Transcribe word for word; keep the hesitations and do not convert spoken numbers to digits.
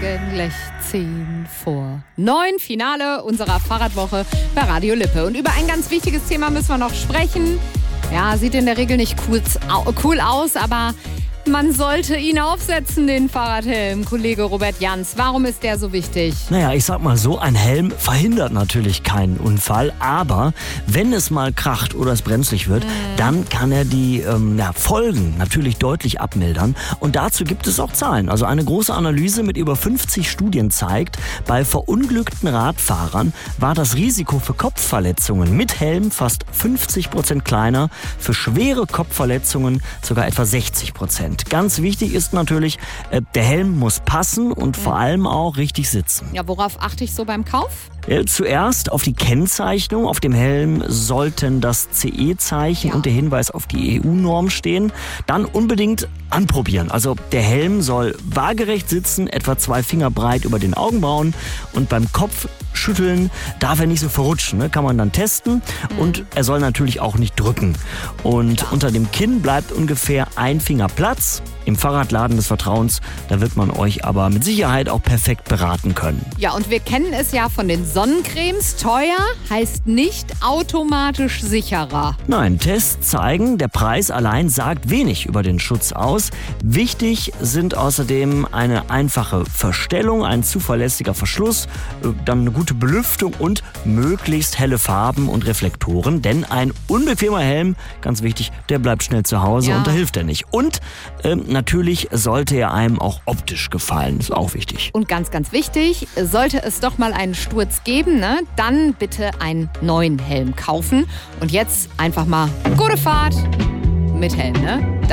eigentlich zehn vor neun. Finale unserer Fahrradwoche bei Radio Lippe. Und über ein ganz wichtiges Thema müssen wir noch sprechen. Ja, sieht in der Regel nicht cool, cool aus, aber man sollte ihn aufsetzen, den Fahrradhelm. Kollege Robert Jans, warum ist der so wichtig? Naja, ich sag mal so, ein Helm verhindert natürlich keinen Unfall, aber wenn es mal kracht oder es brenzlig wird, mhm. dann kann er die ähm, ja, Folgen natürlich deutlich abmildern. Und dazu gibt es auch Zahlen. Also eine große Analyse mit über fünfzig Studien zeigt, bei verunglückten Radfahrern war das Risiko für Kopfverletzungen mit Helm fast fünfzig Prozent kleiner, für schwere Kopfverletzungen sogar etwa sechzig Prozent. Ganz wichtig ist natürlich, der Helm muss passen und vor allem auch richtig sitzen. Ja, worauf achte ich so beim Kauf? Zuerst auf die Kennzeichnung. Auf dem Helm sollten das C E-Zeichen ja. und der Hinweis auf die E U-Norm stehen. Dann unbedingt anprobieren. Also der Helm soll waagerecht sitzen, etwa zwei Finger breit über den Augenbrauen. Und beim Kopfschütteln darf er nicht so verrutschen. Ne? Kann man dann testen. Mhm. Und er soll natürlich auch nicht drücken. Und ja. unter dem Kinn bleibt ungefähr ein Finger Platz. Im Fahrradladen des Vertrauens, da wird man euch aber mit Sicherheit auch perfekt beraten können. Ja, und wir kennen es ja von den Sonnencremes. Teuer heißt nicht automatisch sicherer. Nein, Tests zeigen, der Preis allein sagt wenig über den Schutz aus. Wichtig sind außerdem eine einfache Verstellung, ein zuverlässiger Verschluss, dann eine gute Belüftung und möglichst helle Farben und Reflektoren. Denn ein unbequemer Helm, ganz wichtig, der bleibt schnell zu Hause ja. und da hilft er nicht. Und ähm, natürlich sollte er einem auch optisch gefallen, ist auch wichtig. Und ganz, ganz wichtig, sollte es doch mal einen Sturz geben, ne, dann bitte einen neuen Helm kaufen. Und jetzt einfach mal gute Fahrt mit Helm, ne?